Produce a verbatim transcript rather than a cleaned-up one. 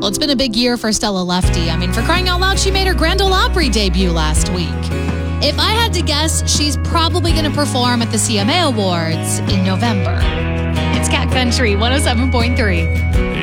Well, it's been a big year for Stella Lefty. I mean, for crying out loud, she made her Grand Ole Opry debut last week. If I had to guess, she's probably going to perform at the C M A Awards in November. It's Cat Country one oh seven point three.